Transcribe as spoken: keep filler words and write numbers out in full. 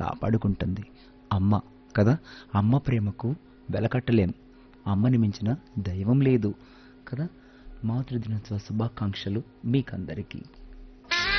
కాపాడుకుంటుంది అమ్మ కదా. అమ్మ ప్రేమకు వెలకట్టలేం, అమ్మని మించిన దైవం లేదు కదా. మాతృదినోత్సవ శుభాకాంక్షలు మీకందరికీ.